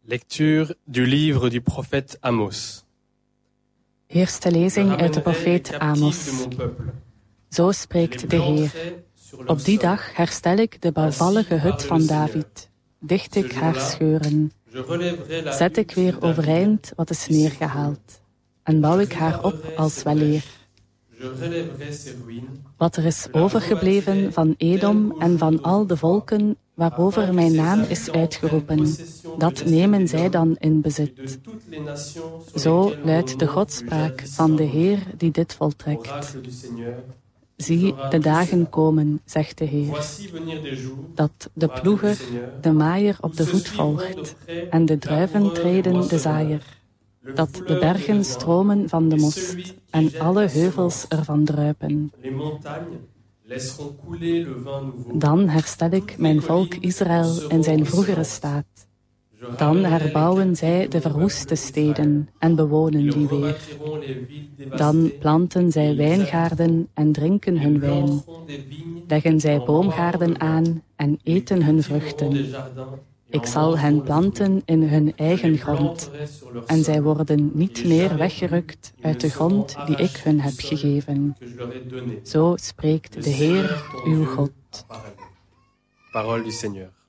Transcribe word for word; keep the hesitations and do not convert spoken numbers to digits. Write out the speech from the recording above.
Lecture du livre du prophète Amos. Eerste lezing uit de profeet Amos. Zo spreekt de Heer. Op die dag herstel ik de bouwvallige hut van David. Dicht ik haar scheuren. Zet ik weer overeind wat is neergehaald. En bouw ik haar op als weleer. Wat er is overgebleven van Edom en van al de volken waarover mijn naam is uitgeroepen, dat nemen zij dan in bezit. Zo luidt de godspraak van de Heer die dit voltrekt. Zie, de dagen komen, zegt de Heer, dat de ploeger de maaier op de voet volgt en de druiven treden de zaaier, dat de bergen stromen van de most en alle heuvels ervan druipen. Dan herstel ik mijn volk Israël in zijn vroegere staat. Dan herbouwen zij de verwoeste steden en bewonen die weer. Dan planten zij wijngaarden en drinken hun wijn. Leggen zij boomgaarden aan en eten hun vruchten. Ik zal hen planten in hun eigen grond. En zij worden niet meer weggerukt uit de grond die ik hun heb gegeven. Zo spreekt de Heer, uw God. Parole du Seigneur.